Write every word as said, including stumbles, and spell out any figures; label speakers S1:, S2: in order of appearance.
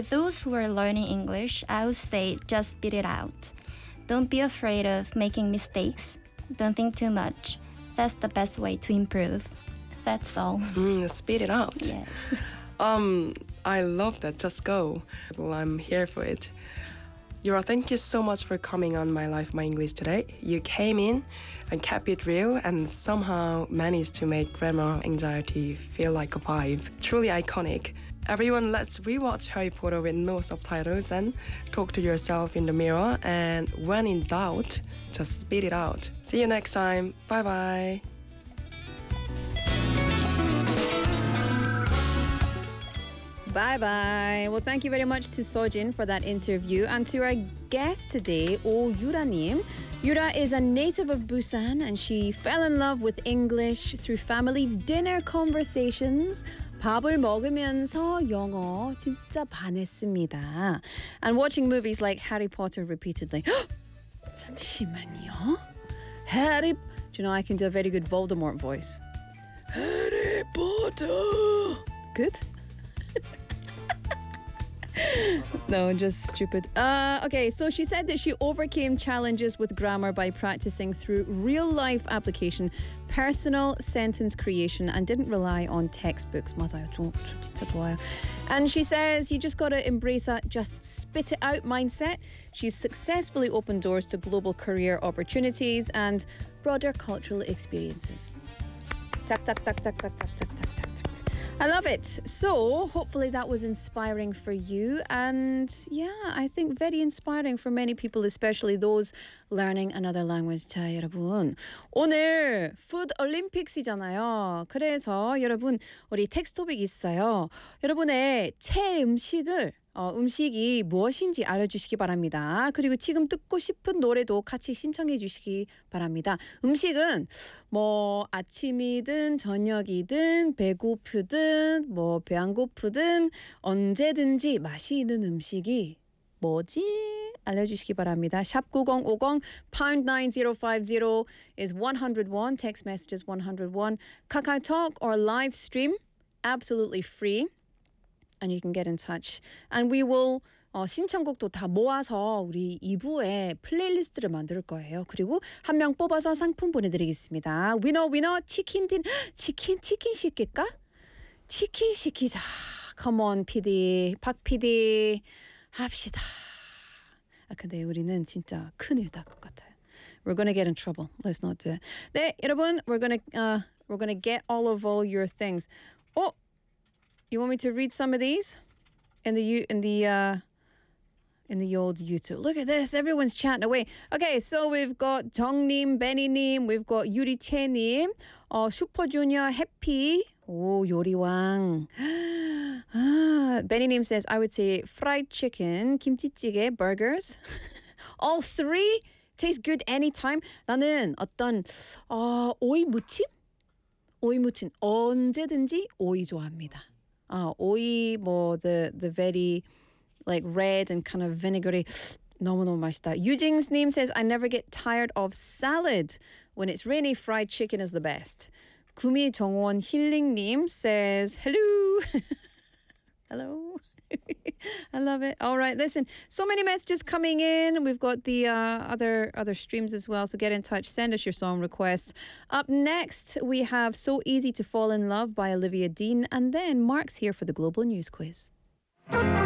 S1: For those who are learning English, I would say just spit it out. Don't be afraid of making mistakes. Don't think too much. That's the best way to improve. That's all.
S2: Mm, spit it out.
S1: Yes.
S2: Um, I love that. Just go. Well, I'm here for it. Yura, thank you so much for coming on My Life, My English today. You came in and kept it real and somehow managed to make grammar anxiety feel like a vibe. Truly iconic. Everyone, let's rewatch Harry Potter with no subtitles and talk to yourself in the mirror. And when in doubt, just spit it out. See you next time. Bye-bye.
S3: Bye-bye. Well, thank you very much to Sojin for that interview and to our guest today, Oh Yura님. Yura is a native of Busan and she fell in love with English through family dinner conversations. 밥을 먹으면서 영어 진짜 반했습니다. And watching movies like Harry Potter repeatedly. 잠시만요. Harry... Do you know, I can do a very good Voldemort voice. Harry Potter. Good? No, just stupid. Uh, okay, so she said that she overcame challenges with grammar by practicing through real-life application, personal sentence creation, and didn't rely on textbooks. 맞아요, 진짜 좋아요. And she says you just got to embrace that just spit it out mindset. She's successfully opened doors to global career opportunities and broader cultural experiences. Tak, tak, tak, tak, tak, tak, tak, tak. I love it. So hopefully that was inspiring for you and yeah, I think very inspiring for many people, especially those learning another language. 자, 여러분. 오늘 푸드 올림픽스잖아요. 그래서 여러분 우리 텍스트 토픽 있어요. 여러분의 최애 음식을 어, 음식이 무엇인지 알려주시기 바랍니다. 그리고 지금 듣고 싶은 노래도 같이 신청해 주시기 바랍니다. 음식은 뭐 아침이든 저녁이든 배고프든 뭐 배 안 고프든 언제든지 맛이 있는 음식이 뭐지? 알려주시기 바랍니다. 샵 구공오공 pound nine zero five zero is one oh one. Text messages one oh one. KakaoTalk or live stream absolutely free. And you can get in touch. And we will 어, 신청곡도 다 모아서 우리 이 부에 플레이리스트를 만들 거예요. 그리고 한 명 뽑아서 상품 보내드리겠습니다. 위너 위너 치킨 딘 치킨 치킨 시킬까? 치킨 시키자. Come on 피디 박 피디 합시다. 아 근데 우리는 진짜 큰일 날 것 같아요. We're gonna get in trouble. Let's not do it. 네 여러분, we're gonna uh, we're gonna get all of all your things. 어? You want me to read some of these in the in the uh, in the old YouTube? Look at this! Everyone's chatting away. Okay, so we've got 정님, 베니님, we've got 유리채님, uh, 슈퍼주니어 해피, 오 요리왕. Ah, 베니님 says I would say fried chicken, 김치찌개, burgers. All three taste good anytime. 나는 어떤 어, 오이 무침, 오이 무침 언제든지 오이 좋아합니다. Uh, 오이 뭐 the the very like red and kind of vinegary 너무너무 맛있다. 유징스님 says I never get tired of salad. When it's rainy, fried chicken is the best. 구미정원 힐링님 says hello. Hello. I love it. All right, listen. So many messages coming in. We've got the uh, other other streams as well. So get in touch. Send us your song requests. Up next, we have So Easy to Fall in Love by Olivia Dean. And then Mark's here for the Global News Quiz.